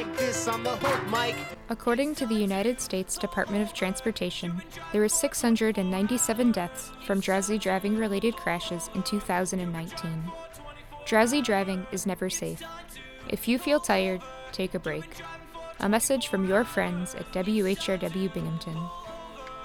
like this on the hook, Mike. According to the United States Department of Transportation, there were 697 deaths from drowsy driving-related crashes in 2019. Drowsy driving is never safe. If you feel tired, take a break. A message from your friends at WHRW Binghamton.